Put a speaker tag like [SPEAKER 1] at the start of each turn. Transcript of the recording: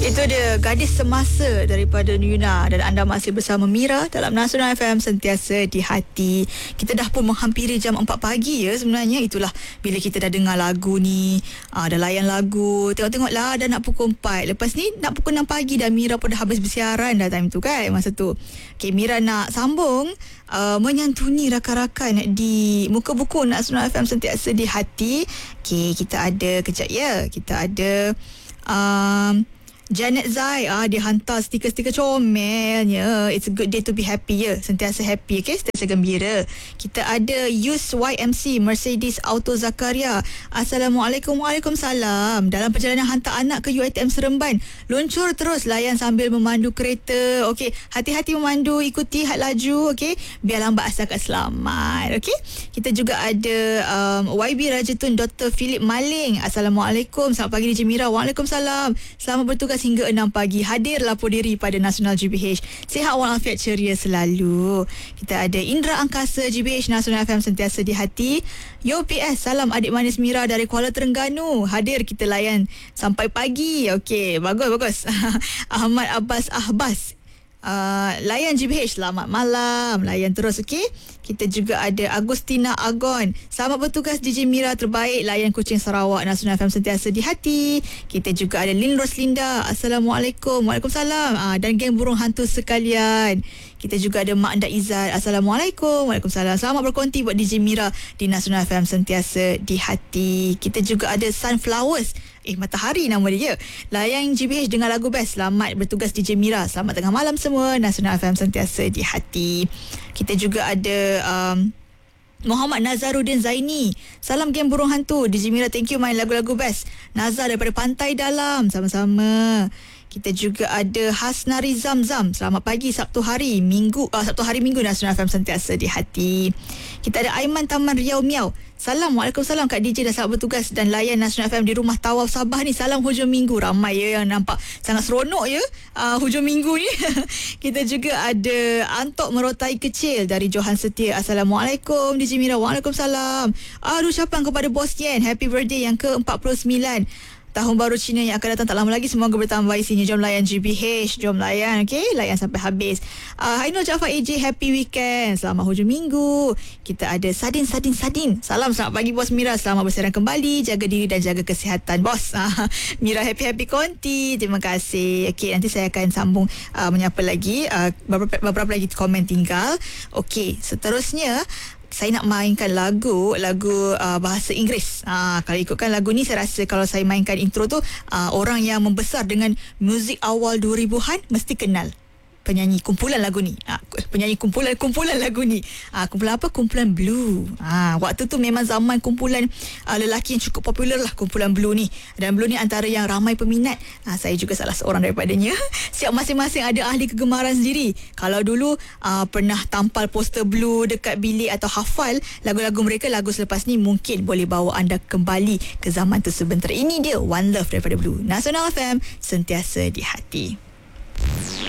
[SPEAKER 1] Itu dia gadis semasa daripada Yuna, dan anda masih bersama Mira dalam Nasional FM, sentiasa di hati. Kita dah pun menghampiri jam 4 pagi ya sebenarnya. Itulah bila kita dah dengar lagu ni, dah layan lagu, tengok-tengoklah dah nak pukul 4. Lepas ni nak pukul 6 pagi dah, Mira pun dah habis bersiaran dah time tu kan, masa tu. Okay, Mira nak sambung menyantuni rakan-rakan di muka buku Nasional FM, sentiasa di hati. Okay, kita ada kejap ya. Kita ada Janet Zai, dia hantar stiker-stiker comelnya. It's a good day to be happy ya. Sentiasa happy, okay? Sentiasa gembira. Kita ada Yus YMC Mercedes Auto Zakaria. Assalamualaikum. Waalaikumsalam. Dalam perjalanan hantar anak ke UiTM Seremban, luncur terus layan sambil memandu kereta. Okey, hati-hati memandu, ikuti had laju, okey? Biar lambat asal kat selamat, okey? Kita juga ada YB Rajatun Dr. Philip Maling. Assalamualaikum. Selamat pagi DJ Mira. Waalaikumsalam. Selamat bertugas hingga 6 pagi. Hadir lapor diri pada Nasional GBH. Sihat walafiat ceria selalu. Kita ada Indra Angkasa GBH Nasional FM, sentiasa di hati. Yo PS, salam adik manis Mira dari Kuala Terengganu. Hadir, kita layan sampai pagi. Okey, bagus. Ahmad Abbas layan GBH, selamat malam. Layan terus, okey. Kita juga ada Agustina Agon. Selamat bertugas DJ Mira terbaik. Layan Kuching Sarawak Nasional FM, sentiasa di hati. Kita juga ada Lin Roslinda. Assalamualaikum. Waalaikumsalam. Dan geng burung hantu sekalian. Kita juga ada Mak Ndak Izzat. Assalamualaikum. Waalaikumsalam. Selamat berkonti buat DJ Mira di Nasional FM, sentiasa di hati. Kita juga ada Sunflowers. Matahari nama dia. Layan GBH dengan lagu best. Selamat bertugas DJ Mira. Selamat tengah malam semua. Nasional FM, sentiasa di hati. Kita juga ada Muhammad Nazaruddin Zaini. Salam geng burung hantu. DJ Mira, thank you main lagu-lagu best. Nazar daripada Pantai Dalam. Sama-sama. Kita juga ada Hasnari Zamzam. Selamat pagi Sabtu hari Minggu Nasional FM, sentiasa di hati. Kita ada Aiman Taman Riau Miau. Salam, Waalaikumsalam Kak DJ, dah selamat bertugas dan layan Nasional FM di rumah Tawaf Sabah ni. Salam hujung minggu. Ramai ya yang nampak sangat seronok ya hujung minggu ni. Kita juga ada Antok Merotai Kecil dari Johan Setia. Assalamualaikum DJ Mira. Waalaikumsalam. Ucapan kepada Bos Yen, happy birthday yang ke-49. Tahun baru Cina yang akan datang tak lama lagi. Semoga bertambah isinya. Jom layan GBH. Jom layan, okay? Layan sampai habis. Hainul Jaafar AJ, happy weekend. Selamat hujung minggu. Kita ada Sadin. Salam, selamat pagi Bos Mira. Selamat bersiaran kembali. Jaga diri dan jaga kesihatan Bos. Mira happy konti. Terima kasih. Okay, nanti saya akan sambung menyapa lagi. Beberapa lagi komen tinggal. Okay, seterusnya saya nak mainkan lagu bahasa Inggeris. Kalau ikutkan lagu ni, saya rasa kalau saya mainkan intro tu, orang yang membesar dengan muzik awal 2000-an mesti kenal penyanyi kumpulan lagu ni. Penyanyi kumpulan lagu ni. Kumpulan apa? Kumpulan Blue. Waktu tu memang zaman kumpulan lelaki yang cukup popular lah, kumpulan Blue ni. Dan Blue ni antara yang ramai peminat. Saya juga salah seorang daripadanya. Siap masing-masing ada ahli kegemaran sendiri. Kalau dulu pernah tampal poster Blue dekat bilik atau hafal lagu-lagu mereka, lagu selepas ni mungkin boleh bawa anda kembali ke zaman tu sebentar. Ini dia One Love daripada Blue. Nasional FM, sentiasa di hati.